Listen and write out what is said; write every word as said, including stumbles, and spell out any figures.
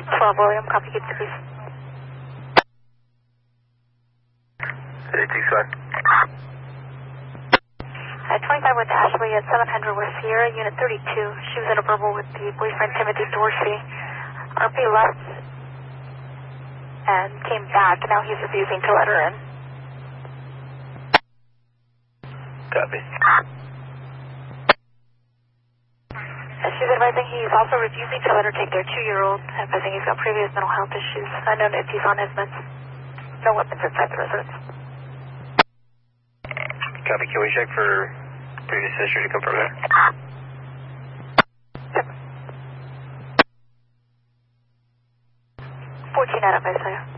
twelve William, copy, keep the peace. eighty-six five. At twenty-five with Ashley at seven hundred with Sierra, Unit thirty-two. She was in a verbal with the boyfriend Timothy Dorsey. R P left and came back, and now he's refusing to let her in. Copy. And she's advising he's also refusing to let her take their two-year-old, advising he's got previous mental health issues. Unknown if he's on his meds. No weapons inside the residence. Copy. Can we check for previous history to confirm that? fourteen out of Isaiah.